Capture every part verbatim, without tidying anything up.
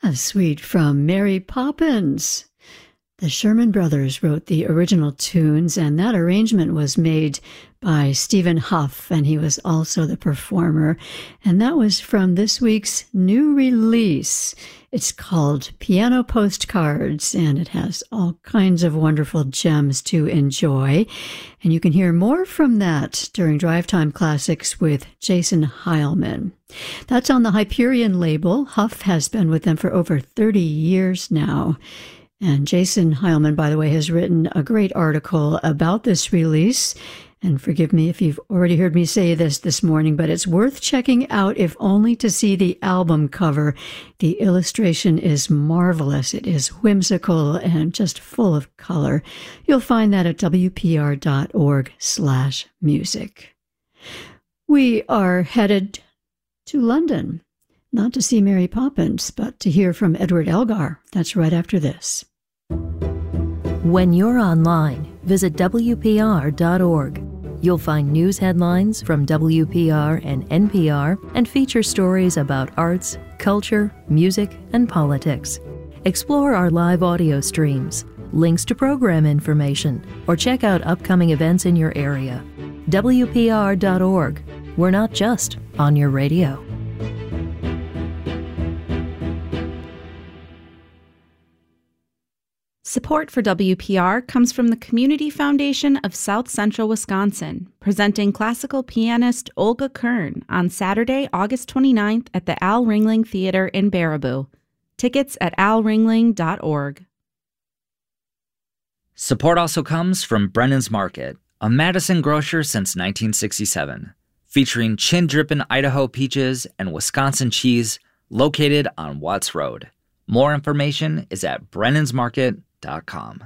A suite from Mary Poppins. The Sherman Brothers wrote the original tunes, and that arrangement was made by Stephen Huff, and he was also the performer. And that was from this week's new release. It's called Piano Postcards, and it has all kinds of wonderful gems to enjoy. And you can hear more from that during Drive Time Classics with Jason Heilman. That's on the Hyperion label. Huff has been with them for over thirty years now. And Jason Heilman, by the way, has written a great article about this release. And forgive me if you've already heard me say this this morning, but it's worth checking out if only to see the album cover. The illustration is marvelous. It is whimsical and just full of color. You'll find that at w p r dot org slash music. We are headed to London. Not to see Mary Poppins, but to hear from Edward Elgar. That's right after this. When you're online, visit w p r dot org. You'll find news headlines from W P R and N P R and feature stories about arts, culture, music, and politics. Explore our live audio streams, links to program information, or check out upcoming events in your area. w p r dot org. We're not just on your radio. Support for W P R comes from the Community Foundation of South Central Wisconsin, presenting classical pianist Olga Kern on Saturday, August twenty-ninth at the Al Ringling Theater in Baraboo. Tickets at al ringling dot org. Support also comes from Brennan's Market, a Madison grocer since nineteen sixty-seven, featuring chin-drippin' Idaho peaches and Wisconsin cheese, located on Watts Road. More information is at brennans market dot com.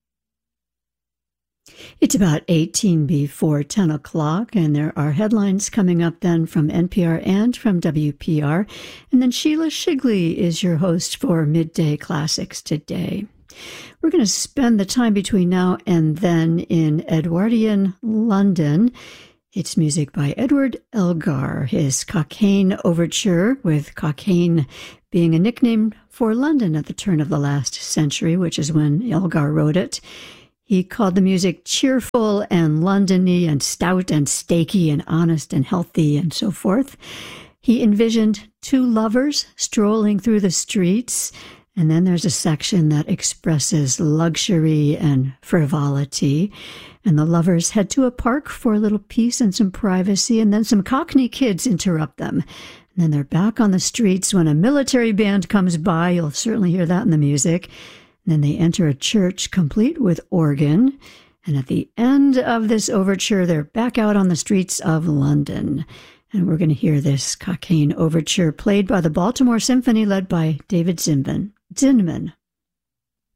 It's about eighteen before ten o'clock, and there are headlines coming up then from N P R and from W P R. And then Sheila Shigley is your host for Midday Classics today. We're going to spend the time between now and then in Edwardian London. It's music by Edward Elgar, his Cockaigne Overture, with Cockaigne being a nickname for London at the turn of the last century, which is when Elgar wrote it. He called the music cheerful and Londony and stout and steaky and honest and healthy and so forth. He envisioned two lovers strolling through the streets, and then there's a section that expresses luxury and frivolity. And the lovers head to a park for a little peace and some privacy, and then some Cockney kids interrupt them. And then they're back on the streets when a military band comes by. You'll certainly hear that in the music. And then they enter a church complete with organ. And at the end of this overture, they're back out on the streets of London. And we're going to hear this Cockaigne Overture played by the Baltimore Symphony led by David Zinman. Zinman.